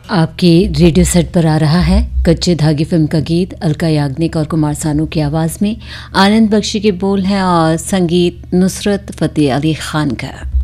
आपके radio set पर आ रहा है कच्चे धागे फिल्म का गीत। अलका याग्निक और कुमार सानू की आवाज़ में आनंद बख्शी के बोल हैं और संगीत नुसरत फ़तेह अली खान का।